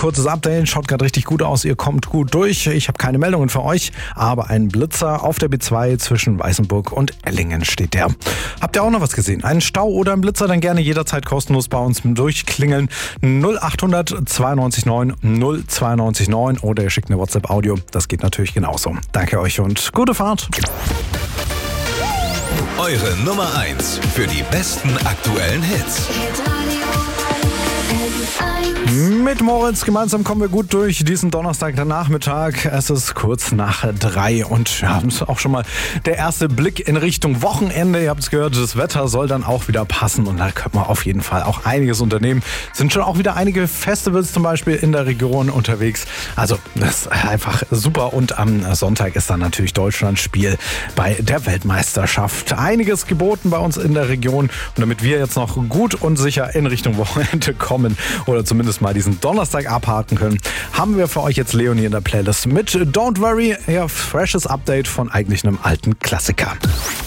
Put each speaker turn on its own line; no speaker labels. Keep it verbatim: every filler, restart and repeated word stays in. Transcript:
kurzes Update. Schaut gerade richtig gut aus. Ihr kommt gut durch. Ich habe keine Meldungen für euch, aber ein Blitzer auf der B zwei zwischen Weißenburg und Ellingen steht der. Habt ihr auch noch was gesehen? Einen Stau oder einen Blitzer? Dann gerne jederzeit kostenlos bei uns durchklingeln. null acht hundert zweiundneunzig neun null zweiundneunzig neun oder ihr schickt eine WhatsApp-Audio. Das geht natürlich genauso. Danke euch und gute Fahrt.
Eure Nummer eins für die besten aktuellen Hits.
Mit Moritz gemeinsam kommen wir gut durch diesen Donnerstagnachmittag. Es ist kurz nach drei und ja, ist auch schon mal der erste Blick in Richtung Wochenende. Ihr habt es gehört, das Wetter soll dann auch wieder passen und da können wir auf jeden Fall auch einiges unternehmen. Sind schon auch wieder einige Festivals zum Beispiel in der Region unterwegs. Also das ist einfach super und am Sonntag ist dann natürlich Deutschlandspiel bei der Weltmeisterschaft. Einiges geboten bei uns in der Region und damit wir jetzt noch gut und sicher in Richtung Wochenende kommen oder zumindest mal diesen Donnerstag abhaken können, haben wir für euch jetzt Leonie in der Playlist mit Don't Worry, ja, freshes Update von eigentlich einem alten Klassiker.